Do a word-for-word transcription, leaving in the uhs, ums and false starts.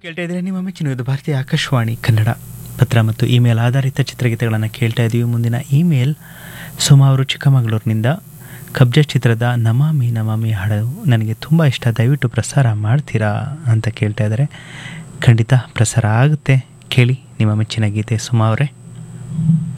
ಕೇಳ್ತಾ ಇದ್ರೆ ನಿಮ್ಮ ಮೆಚ್ಚಿನ ಇದು ಭಾರತೀಯ ಆಕಾಶವಾಣಿ ಕನ್ನಡ ಪತ್ರ ಮತ್ತು ಇಮೇಲ್ ಆಧಾರಿತ ಚಿತ್ರಗೀತೆಗಳನ್ನು ಕೇಳ್ತಾ ಇದ್ದೀವಿ. ಮುಂದಿನ ಇಮೇಲ್ ಸುಮಾ ಅವರು ಚಿಕ್ಕಮಗಳೂರಿನಿಂದ. ಕಬ್ಜ ಚಿತ್ರದ ನಮಾಮಿ ನಮಾಮಿ ಹಾಡು ನನಗೆ ತುಂಬ ಇಷ್ಟ, ದಯವಿಟ್ಟು ಪ್ರಸಾರ ಮಾಡ್ತೀರಾ ಅಂತ ಕೇಳ್ತಾ ಇದ್ದಾರೆ. ಖಂಡಿತ ಪ್ರಸಾರ ಆಗುತ್ತೆ, ಕೇಳಿ ನಿಮ್ಮ ಮೆಚ್ಚಿನ ಗೀತೆ ಸುಮಾ ಅವರೇ.